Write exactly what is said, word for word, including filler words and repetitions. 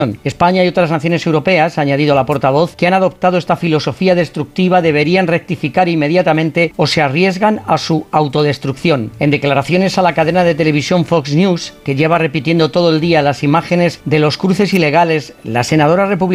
España y otras naciones europeas, ha añadido la portavoz, que han adoptado esta filosofía destructiva deberían rectificar inmediatamente o se arriesgan a su autodestrucción. En declaraciones a la cadena de televisión Fox News, que lleva repitiendo todo el día las imágenes de los cruces ilegales, la senadora republicana